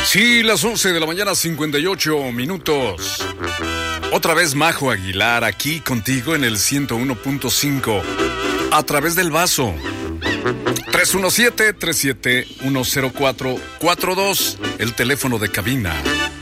Sí, las 11 de la mañana, 58 minutos. Otra vez Majo Aguilar aquí contigo en el 101.5 a través del vaso. 317-3710442, el teléfono de cabina.